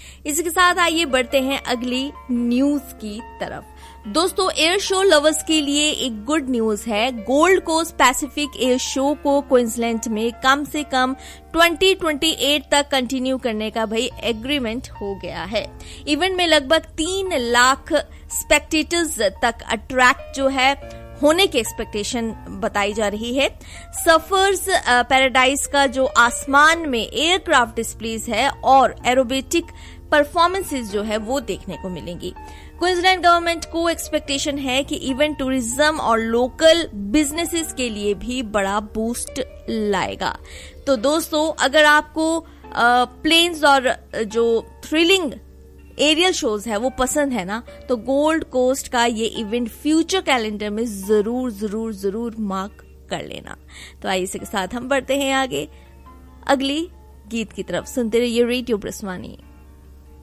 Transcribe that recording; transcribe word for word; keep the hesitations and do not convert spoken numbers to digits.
इसी के साथ आइए बढ़ते हैं अगली न्यूज की तरफ। दोस्तों, एयर शो लवर्स के लिए एक गुड न्यूज है। Gold coast Pacific air show को क्वींसलैंड में कम से कम ट्वेंटी ट्वेंटी एट तक कंटिन्यू करने का भाई एग्रीमेंट हो गया है। इवेंट में लगभग तीन लाख स्पेक्टेटर्स तक अट्रैक्ट जो है होने की एक्सपेक्टेशन बताई जा रही है। सफर्स पैराडाइज का जो आसमान में एयरक्राफ्ट डिस्प्लेज है और एरोबेटिक परफॉर्मेंसेस जो है वो देखने को मिलेंगी। क्वींसलैंड गवर्नमेंट को एक्सपेक्टेशन है कि इवेंट टूरिज्म और लोकल बिजनेसेस के लिए भी बड़ा बूस्ट लाएगा। तो दोस्तों, अगर आपको प्लेन्स और जो थ्रिलिंग एरियल शोज है वो पसंद है ना, तो गोल्ड कोस्ट का ये इवेंट फ्यूचर कैलेंडर में जरूर जरूर जरूर मार्क कर लेना। तो आइए इसके साथ हम बढ़ते हैं आगे अगली गीत की तरफ। सुनते रहिए रेडियो ब्रस्वानी।